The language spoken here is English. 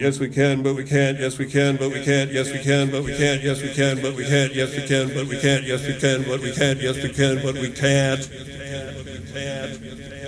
Yes, we can, but we can't. Yes, we can, but we can't. Yes, we can, but we can't. Yes, we can, but we can't. Yes, we can, but we can't. Yes, we can, but we can't. Yes, we can, but we can't.